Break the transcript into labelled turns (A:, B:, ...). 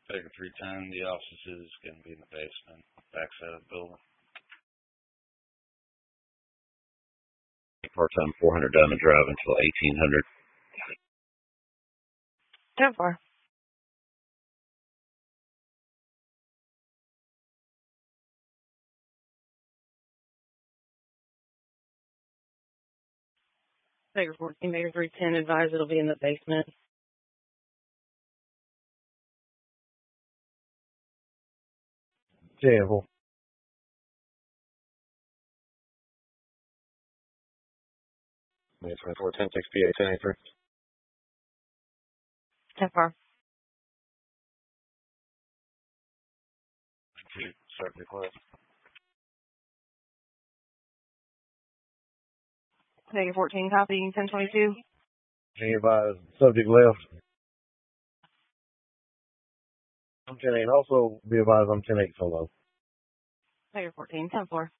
A: Baker 310, the office is going to be in the basement, backside of the building.
B: Part-time 400 Diamond Drive until 1800.
C: 10-4. Baker 14, Baker 310, advise it'll be in the basement.
D: Terrible.
B: May 24, 10, 6 PA, 1083.
C: 10-4.
A: Subject list.
C: Baker 14, copy, 1022.
D: Be advised, subject left. I'm 10-8. Also be advised I'm 10-8 solo.
C: Baker 14, 10-4.